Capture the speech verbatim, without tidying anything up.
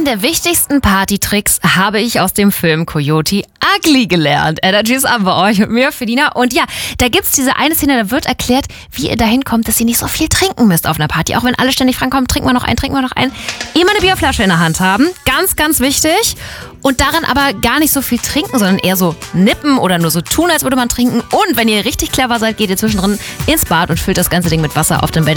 der wichtigsten Partytricks habe ich aus dem Film Coyote Ugly gelernt. Energy ist an bei euch mit mir, Fedina. Und ja, da gibt's diese eine Szene, da wird erklärt, wie ihr dahin kommt, dass ihr nicht so viel trinken müsst auf einer Party. Auch wenn alle ständig fragen, komm, trinken wir noch ein, trinken wir noch ein. Immer eine Bierflasche in der Hand haben. Ganz, ganz wichtig. Und darin aber gar nicht so viel trinken, sondern eher so nippen oder nur so tun, als würde man trinken. Und wenn ihr richtig clever seid, geht ihr zwischendrin ins Bad und füllt das ganze Ding mit Wasser auf, dann